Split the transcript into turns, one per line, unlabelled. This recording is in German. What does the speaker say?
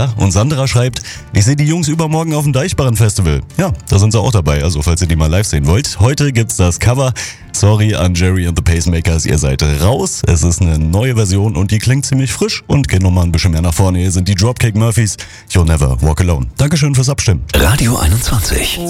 Ja, und Sandra schreibt, ich sehe die Jungs übermorgen auf dem Deichbarren-Festival. Ja, da sind sie auch dabei, also falls ihr die mal live sehen wollt. Heute gibt's das Cover. Sorry an Jerry and the Pacemakers, ihr seid raus. Es ist eine neue Version und die klingt ziemlich frisch und geht nochmal ein bisschen mehr nach vorne. Hier sind die Dropkick Murphys, You'll Never Walk Alone. Dankeschön fürs Abstimmen.
Radio 21.